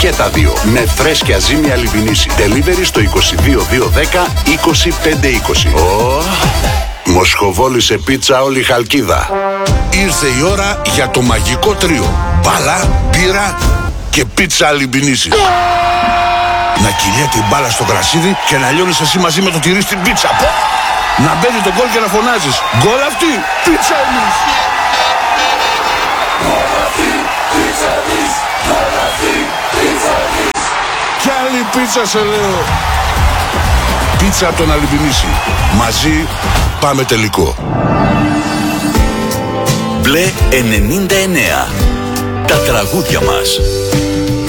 Και τα δύο. Με φρέσκια ζύμη Αλιμπινίση. Delivery στο 22210 20520. Μοσχοβόλη σε πίτσα όλη η Χαλκίδα. Ήρθε η ώρα για το μαγικό τρίο. Μπάλα, μπύρα και πίτσα Αλιμπινίση. Να κυλιέται η μπάλα στο γρασίδι και να λιώνεις εσύ μαζί με το τυρί στην πίτσα. Να μπαίνει το γκολ και να φωνάζεις. Γκολ αυτή, πίτσα εμείς. Κι άλλη πίτσα σε λέω. Πίτσα από τον Αλιμπινίση. Μαζί πάμε τελικό. Μπλε 99. Τα τραγούδια μας.